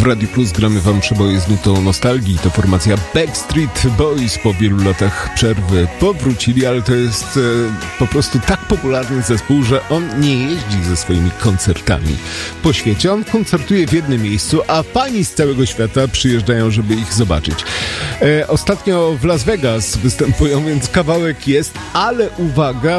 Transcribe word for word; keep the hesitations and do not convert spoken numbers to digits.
W Radio Plus gramy wam przeboje z nutą nostalgii. To formacja Backstreet Boys po wielu latach przerwy powrócili, ale to jest e, po prostu tak popularny zespół, że on nie jeździ ze swoimi koncertami po świecie. On koncertuje w jednym miejscu, a fani z całego świata przyjeżdżają, żeby ich zobaczyć. E, ostatnio w Las Vegas występują, więc kawałek jest, ale uwaga,